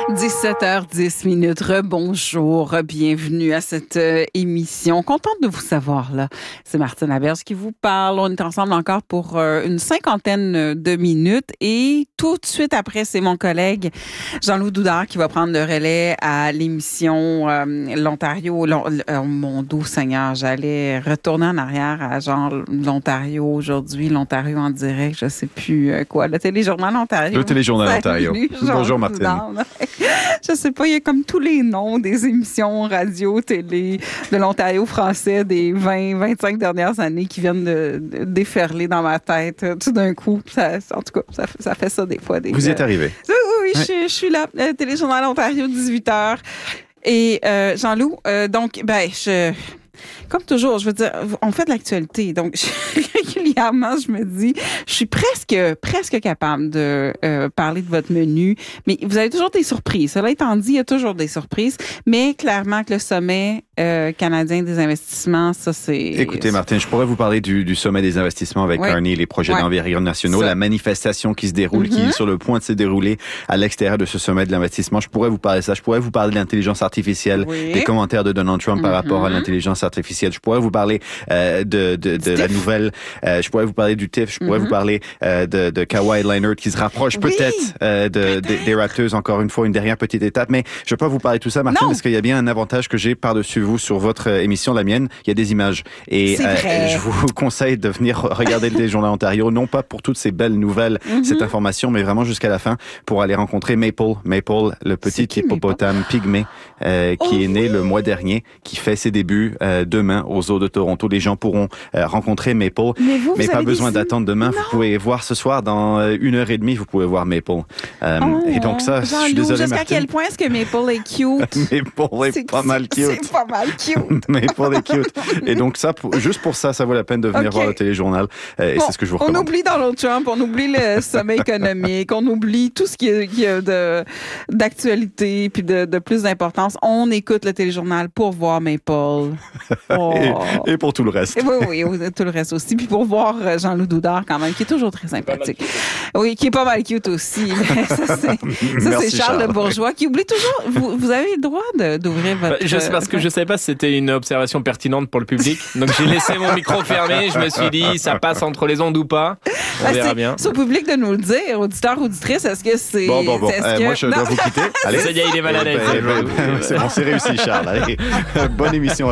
17h10. Rebonjour, bienvenue à cette émission. Contente de vous savoir, là. C'est Martine Laberge qui vous parle. On est ensemble encore pour une cinquantaine de minutes et tout de suite après, c'est mon collègue Jean-Loup Doudard qui va prendre le relais à l'émission L'Ontario. Mon doux Seigneur, j'allais retourner en arrière à genre l'Ontario aujourd'hui, l'Ontario en direct, je sais plus quoi, le Téléjournal Ontario. Le Téléjournal Ontario. Bonjour Martine. Je sais pas, il y a comme tous les noms des émissions radio, télé de l'Ontario français des 20-25 dernières années qui viennent de déferler dans ma tête tout d'un coup. En tout cas, ça fait ça des fois. Vous y êtes arrivé? Oui, je suis là. Téléjournal Ontario, 18h. Et Jean-Loup, donc, comme toujours, je veux dire, on fait de l'actualité. Donc, régulièrement, je me dis, je suis presque capable de parler de votre menu. Mais vous avez toujours des surprises. Cela étant dit, il y a toujours des surprises. Mais clairement que le sommet canadien des investissements, ça, c'est... Écoutez, Martine, je pourrais vous parler du sommet des investissements avec Carney, les projets d'envergure nationaux, la manifestation qui se déroule, qui est sur le point de se dérouler à l'extérieur de ce sommet de l'investissement. Je pourrais vous parler de ça. Je pourrais vous parler de l'intelligence artificielle, des commentaires de Donald Trump par rapport à l'intelligence artificielle. Je pourrais vous parler de la nouvelle. Je pourrais vous parler du TIF. Je pourrais vous parler de Kawhi Leonard qui se rapproche peut-être des Raptors. Encore une fois, une dernière petite étape. Mais je peux pas vous parler de tout ça, Martine, parce qu'il y a bien un avantage que j'ai par-dessus vous sur votre émission, la mienne. Il y a des images. Et je vous conseille de venir regarder le Téléjournal Ontario, non pas pour toutes ces belles nouvelles, cette information, mais vraiment jusqu'à la fin pour aller rencontrer Maple, le petit hippopotame pygmée qui est né le mois dernier, qui fait ses débuts demain aux Eaux de Toronto. Les gens pourront rencontrer Maple, mais pas besoin d'attendre demain. Vous pouvez voir ce soir dans 1h30, vous pouvez voir Maple. Et donc ça, je suis désolé, jusqu'à Martine. quel point est-ce que Maple est cute? Maple est pas mal cute. C'est pas mal cute. Maple est cute. Et donc ça, juste pour ça, ça vaut la peine de venir voir le Téléjournal. Et c'est ce que je vous recommande. On oublie Donald Trump, on oublie le sommet économique, on oublie tout ce qui a d'actualité puis de plus d'importance. On écoute le Téléjournal pour voir Maple. Et pour tout le reste. Oui, tout le reste aussi. Puis pour voir Jean-Loup Doudard, quand même, qui est toujours très sympathique. Oui, qui est pas mal cute aussi. Ça, c'est Charles Le Bourgeois qui oublie toujours. Vous avez le droit d'ouvrir votre... C'est parce que je savais pas si c'était une observation pertinente pour le public. Donc j'ai laissé mon micro fermé. Je me suis dit, ça passe entre les ondes ou pas. On verra bien. C'est au public de nous le dire, auditeurs, auditrices. Est-ce que c'est... Bon. Moi, je dois vous quitter. Allez. Ça y est, il est malade. C'est bon, c'est réussi, Charles. Allez, bonne émission.